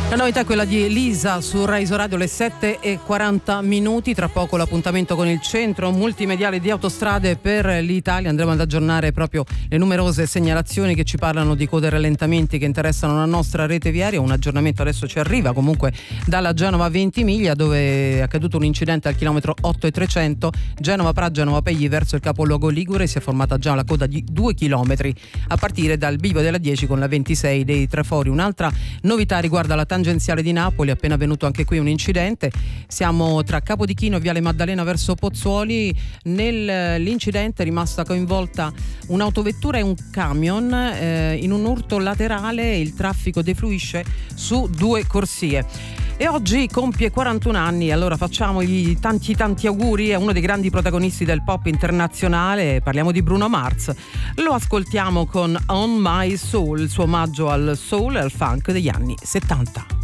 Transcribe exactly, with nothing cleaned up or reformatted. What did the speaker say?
La novità è quella di Elisa su Rai Radio, le sette e quaranta minuti. Tra poco l'appuntamento con il centro multimediale di Autostrade per l'Italia. Andremo ad aggiornare proprio le numerose segnalazioni che ci parlano di code e rallentamenti che interessano la nostra rete viaria. Un aggiornamento adesso ci arriva comunque dalla Genova Ventimiglia, dove è accaduto un incidente al chilometro otto e trecento Genova Pra Genova Pegli verso il capoluogo ligure. Si è formata già la coda di due chilometri a partire dal bivio della dieci con la ventisei dei Trefori. Un'altra novità riguarda la tangenziale di Napoli, appena avvenuto anche qui un incidente. Siamo tra Capodichino e Viale Maddalena verso Pozzuoli. Nell'incidente è rimasta coinvolta un'autovettura e un camion eh, in un urto laterale. Il traffico defluisce su due corsie. E oggi compie quarantuno anni, allora facciamogli tanti tanti auguri. È uno dei grandi protagonisti del pop internazionale, parliamo di Bruno Mars. Lo ascoltiamo con On My Soul, il suo omaggio al soul e al funk degli anni settanta.